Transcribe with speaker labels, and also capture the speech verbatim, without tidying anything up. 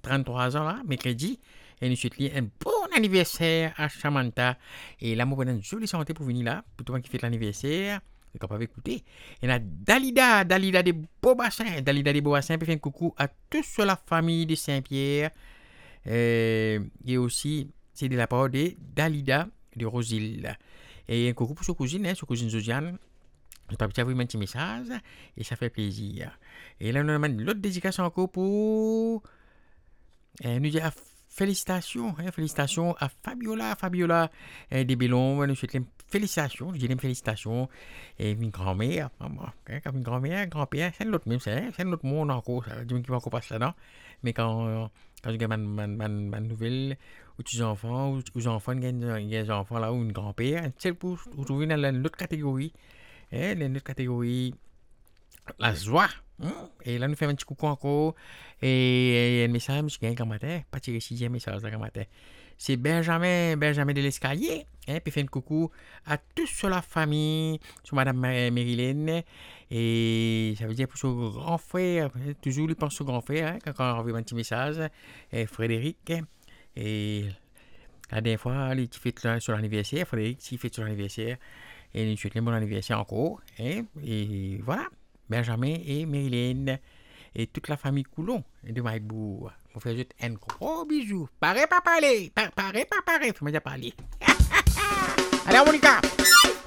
Speaker 1: trente-trois ans là, mercredi. Et nous souhaitons un bon anniversaire à Samantha. Et là, moi, une jolie santé pour venir là, pour tout le monde qui fait l'anniversaire. Vous êtes capable d'écouter. Et là, Dalida, Dalida des Beaubassins. Dalida des Beaubassins, puis fait un coucou à toute la famille de Saint-Pierre. Euh, et aussi, c'est de la part de Dalida de Rosil. Et un coucou pour sa cousine, hein, sa cousine Josiane. Je pas vous un petit message et ça fait plaisir. Et là, on a l'autre dédicace encore pour euh, nous dire félicitations, hein, félicitations à Fabiola, Fabiola euh, des Bellons. Nous souhaitons félicitations, je dis félicitations. Et une grand-mère, maman, hein, comme une grand-mère, grand-père, c'est l'autre même, c'est, c'est l'autre monde encore, ça, dis-moi qui va encore passer là-dedans. Mais quand, quand je regarde ma, ma, ma nouvelle, ou tes enfants, ou tes enfants, il y a des enfants là, ou une grand-père, c'est pour vous trouver dans l'autre catégorie. Et les autres catégories, la joie. Hein? Et là, nous faisons un petit coucou encore. Et un message qui est un matin, pas tirer sixième message un matin. C'est Benjamin, Benjamin de l'Escalier. Hein? Puis fait un coucou à toute la famille, sur Madame Marilyn. Et ça veut dire pour son grand frère, toujours lui pense au grand frère, hein? Quand on envoie un petit message, et Frédéric. Et la dernière fois, il fait sur l'anniversaire, Frédéric, il fait sur l'anniversaire. Et nous souhaitons un bon anniversaire encore. Hein? Et voilà, Benjamin et Marilyn et toute la famille Coulon de Maïbourg. On fait juste un gros bisou. Paré pas parler. Paré pas parler. Faut me dire parler. Allez, Monica.